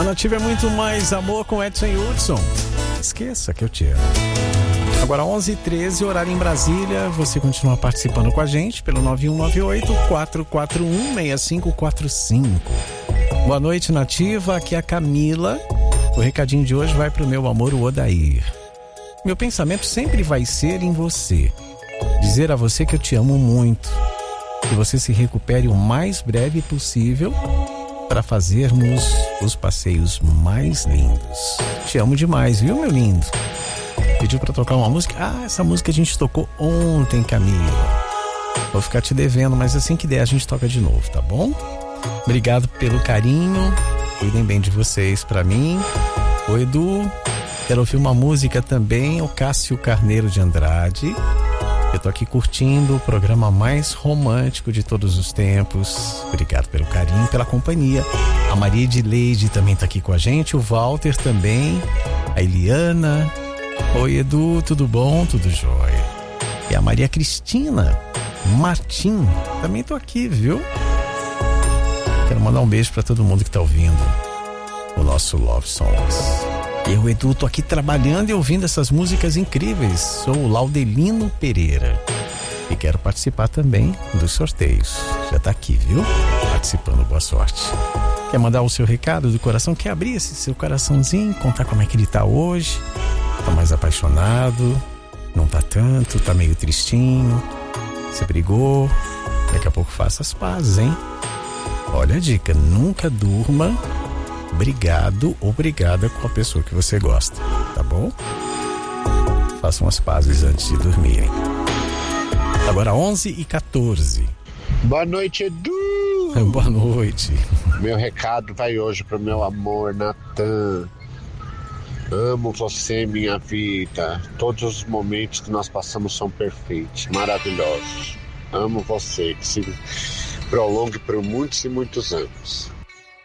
A Nativa é muito mais amor com Edson e Hudson. Esqueça que eu te amo. Agora 11h13, horário em Brasília. Você continua participando com a gente pelo 9198-441-6545. Boa noite, Nativa. Aqui é a Camila. O recadinho de hoje vai pro meu amor, o Odair. Meu pensamento sempre vai ser em você. Dizer a você que eu te amo muito. Que você se recupere o mais breve possível para fazermos os passeios mais lindos. Te amo demais, viu, meu lindo? Pediu para tocar uma música. Essa música a gente tocou ontem, Camila. Vou ficar te devendo, mas assim que der a gente toca de novo, tá bom? Obrigado pelo carinho. Cuidem bem de vocês para mim. O Edu, quero ouvir uma música também, o Cássio Carneiro de Andrade. Eu tô aqui curtindo o programa mais romântico de todos os tempos. Obrigado pelo carinho, pela companhia. A Maria Edileide também tá aqui com a gente. O Walter também. A Eliana. Oi, Edu, tudo bom? Tudo jóia. E a Maria Cristina Martim. Também tô aqui, viu? Quero mandar um beijo pra todo mundo que tá ouvindo o nosso Love Songs. Eu, Edu, tô aqui trabalhando e ouvindo essas músicas incríveis. Sou o Laudelino Pereira e quero participar também dos sorteios. Já tá aqui, viu? Participando, boa sorte. Quer mandar o seu recado do coração? Quer abrir esse seu coraçãozinho? Contar como é que ele tá hoje? Tá mais apaixonado? Não tá tanto? Tá meio tristinho? Se brigou? Daqui a pouco faça as pazes, hein? Olha a dica, nunca durma brigado ou brigada com a pessoa que você gosta, tá bom? Façam as pazes antes de dormirem. Agora 11h14. Boa noite, Edu! Boa noite. Meu recado vai hoje pro meu amor, Natan. Amo você, minha vida. Todos os momentos que nós passamos são perfeitos, maravilhosos. Amo você, que se prolongue por muitos e muitos anos.